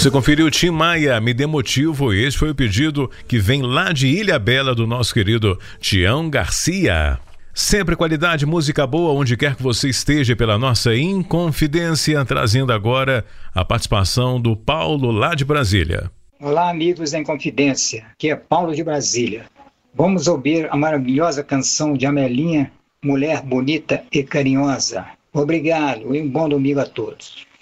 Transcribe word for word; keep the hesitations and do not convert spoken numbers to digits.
Você conferiu Tim Maia, Me Dê Motivo. Esse foi o pedido que vem lá de Ilhabela do nosso querido Tião Garcia. Sempre qualidade, música boa, onde quer que você esteja, pela nossa Inconfidência, trazendo agora a participação do Paulo lá de Brasília. Olá, amigos da Inconfidência, aqui é Paulo de Brasília. Vamos ouvir a maravilhosa canção de Amelinha, Mulher Bonita e Carinhosa. Obrigado e um bom domingo a todos.